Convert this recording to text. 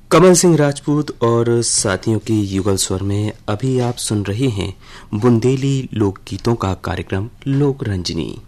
कमल सिंह राजपूत और साथियों के युगल स्वर में अभी आप सुन रहे हैं बुंदेली लोकगीतों का कार्यक्रम लोक रंजनी।